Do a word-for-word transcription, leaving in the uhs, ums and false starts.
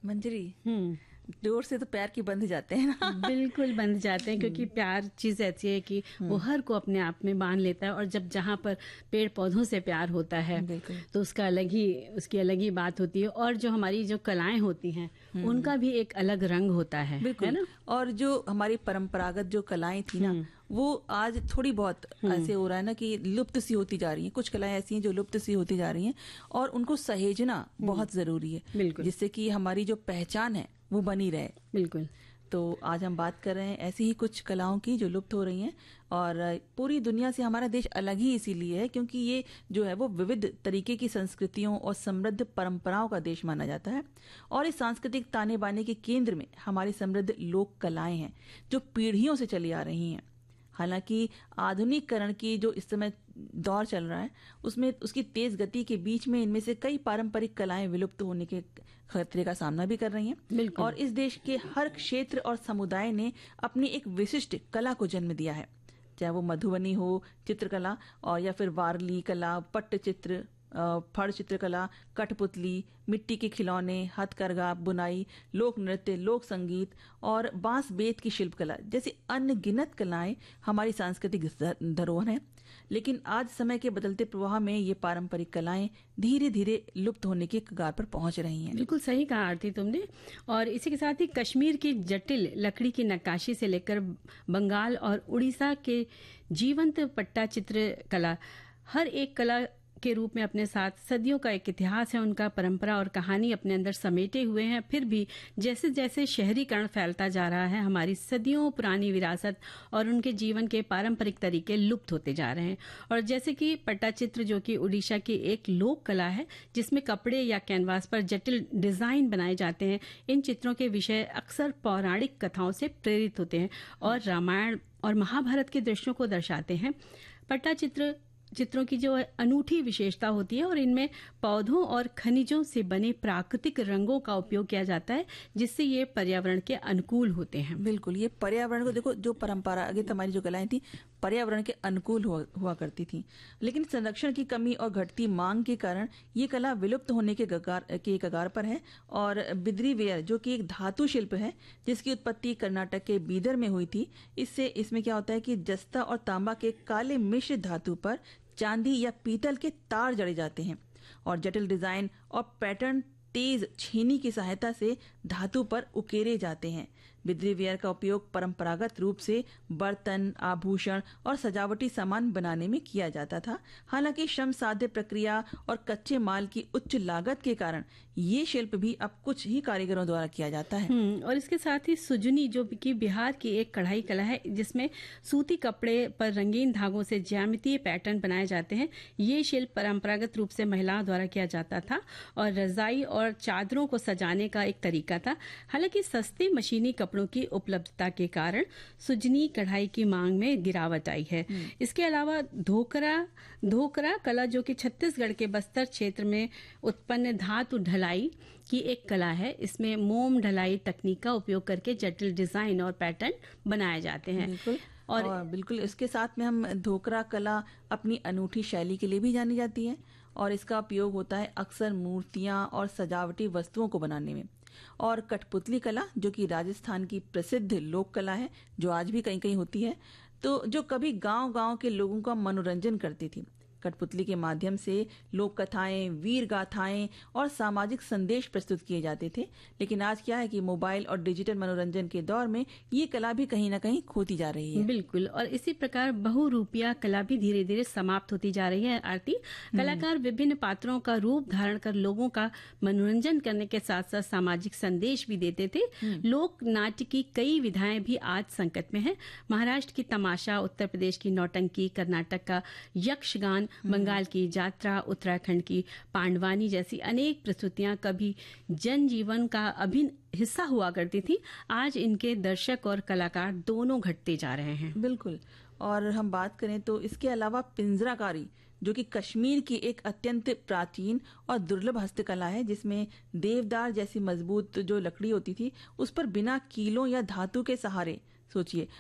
मंजरी, हम्म door से तो पैर की बंध जाते हैं ना। बिल्कुल बंध जाते हैं, क्योंकि प्यार चीज ऐसी है कि वो हर को अपने आप में बांध लेता है। और जब जहाँ पर पेड़ पौधों से प्यार होता है तो उसका अलग ही उसकी अलग ही बात होती है। और जो हमारी जो कलाएं होती हैं उनका भी एक अलग रंग होता है, है ना। और जो हमारी परंपरागत जो कलाएं थी ना, वो आज थोड़ी बहुत ऐसे हो रहा है ना कि लुप्त सी होती जा रही हैं। कुछ कलाएं ऐसी हैं जो लुप्त सी होती जा रही हैं और उनको सहेजना बहुत जरूरी है, जिससे कि हमारी जो पहचान है वो बनी रहे। बिल्कुल। तो आज हम बात कर रहे हैं ऐसी ही कुछ कलाओं की जो लुप्त हो रही हैं। और पूरी दुनिया से हमारा देश अलग ही इसीलिए है क्योंकि ये जो है वो विविध तरीके की संस्कृतियों और समृद्ध परंपराओं का देश माना जाता है। और इस सांस्कृतिक ताने बाने के केंद्र में हमारी समृद्ध लोक कलाएं हैं जो पीढ़ियों से चली आ रही हैं। हालांकि आधुनिकीकरण की जो इस समय दौर चल रहा है उसमें उसकी तेज गति के बीच में इनमें से कई पारंपरिक कलाएं विलुप्त होने के खतरे का सामना भी कर रही हैं। और इस देश के हर क्षेत्र और समुदाय ने अपनी एक विशिष्ट कला को जन्म दिया है, चाहे वो मधुबनी हो चित्रकला और या फिर वारली कला, पट्टचित्र, फड़ चित्रकला, कठपुतली, मिट्टी के खिलौने, हथकरघा, बुनाई, लोक नृत्य, लोक संगीत और बांस बेत की शिल्पकला जैसी अनगिनत कलाएं हमारी सांस्कृतिक धरोहर हैं। लेकिन आज समय के बदलते प्रवाह में ये पारंपरिक कलाएं धीरे धीरे लुप्त होने के कगार पर पहुंच रही हैं। बिल्कुल सही कहा आरती तुमने। और इसी के साथ ही कश्मीर की जटिल लकड़ी की नक्काशी से लेकर बंगाल और उड़ीसा के जीवंत पट्टा चित्र कला, हर एक कला के रूप में अपने साथ सदियों का एक इतिहास है, उनका परंपरा और कहानी अपने अंदर समेटे हुए हैं। फिर भी जैसे जैसे शहरीकरण फैलता जा रहा है हमारी सदियों पुरानी विरासत और उनके जीवन के पारंपरिक तरीके लुप्त होते जा रहे हैं। और जैसे कि पट्टाचित्र जो कि उड़ीसा की एक लोक कला है जिसमें कपड़े या कैनवास पर जटिल डिजाइन बनाए जाते हैं, इन चित्रों के विषय अक्सर पौराणिक कथाओं से प्रेरित होते हैं और रामायण और महाभारत के दृश्यों को दर्शाते हैं। पट्टाचित्र चित्रों की जो अनूठी विशेषता होती है और इनमें पौधों और खनिजों से बने प्राकृतिक रंगों का उपयोग किया जाता है जिससे ये पर्यावरण के अनुकूल होते हैं। बिल्कुल, ये पर्यावरण को देखो, जो परंपरागत हमारी जो कलाएं थी पर्यावरण के अनुकूल हुआ, हुआ करती थी, लेकिन संरक्षण की कमी और घटती मांग के कारण ये कला विलुप्त होने के कगार के कगार पर है। और बिद्री वेयर जो कि एक धातु शिल्प है जिसकी उत्पत्ति कर्नाटक के बीदर में हुई थी, इससे इसमें क्या होता है कि जस्ता और तांबा के काले मिश्र धातु पर चांदी या पीतल के तार जड़े जाते हैं और जटिल डिजाइन और पैटर्न तेज छीनी की सहायता से धातु पर उकेरे जाते हैं। बिद्री वेयर का उपयोग परंपरागत रूप से बर्तन, आभूषण और सजावटी सामान बनाने में किया जाता था। हालांकि श्रम साध्य प्रक्रिया और कच्चे माल की उच्च लागत के कारण ये शिल्प भी अब कुछ ही कारीगरों द्वारा किया जाता है। और इसके साथ ही सुजनी जो कि बिहार की एक कढ़ाई कला है जिसमें सूती कपड़े पर रंगीन धागों से ज्यामितीय पैटर्न बनाए जाते हैं। ये शिल्प परंपरागत रूप से महिलाओं द्वारा किया जाता था और रजाई और चादरों को सजाने का एक तरीका था। हालांकि सस्ते मशीनी कपड़ों की उपलब्धता के कारण सुजनी कढ़ाई की मांग में गिरावट आई है। इसके अलावा धोकरा धोकरा कला जो कि छत्तीसगढ़ के बस्तर क्षेत्र में उत्पन्न धातु ढलाई की एक कला है। इसमें मोम ढलाई तकनीक का उपयोग करके जटिल डिजाइन और पैटर्न बनाए जाते हैं। बिल्कुल। और, और बिल्कुल इसके साथ में हम धोकरा कला अपनी अनूठी शैली के लिए भी जानी जाती है और इसका उपयोग होता है अक्सर मूर्तियां और सजावटी वस्तुओं को बनाने में। और कठपुतली कला जो कि राजस्थान की प्रसिद्ध लोक कला है जो आज भी कहीं कहीं होती है, तो जो कभी गांव-गांव के लोगों का मनोरंजन करती थी। कठपुतली के माध्यम से लोक कथाएं, वीर गाथाएं और सामाजिक संदेश प्रस्तुत किए जाते थे। लेकिन आज क्या है कि मोबाइल और डिजिटल मनोरंजन के दौर में ये कला भी कहीं ना कहीं खोती जा रही है। बिल्कुल। और इसी प्रकार बहुरूपिया कला भी धीरे धीरे समाप्त होती जा रही है। आरती, कलाकार विभिन्न पात्रों का रूप धारण कर लोगों का मनोरंजन करने के साथ साथ सामाजिक संदेश भी देते थे। लोक नाट्य की कई विधाएं भी आज संकट में है। महाराष्ट्र की तमाशा, उत्तर प्रदेश की नौटंकी, कर्नाटक का यक्षगान, बंगाल की यात्रा, उत्तराखंड की पांडवानी जैसी अनेक प्रस्तुतियां कभी जनजीवन का अभिन्न हिस्सा हुआ करती थी। आज इनके दर्शक और कलाकार दोनों घटते जा रहे हैं। बिल्कुल। और हम बात करें तो इसके अलावा पिंजराकारी जो कि कश्मीर की एक अत्यंत प्राचीन और दुर्लभ हस्तकला है जिसमें देवदार जैसी मजबूत जो लकड़ी होती थी उस पर बिना कीलों या धातु के सहारे, सोचिए,